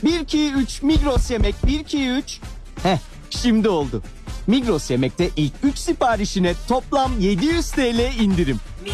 1 2 3 Migros Yemek 1 2 3. Heh, şimdi oldu. Migros Yemek'te ilk 3 siparişine toplam 700 TL indirim.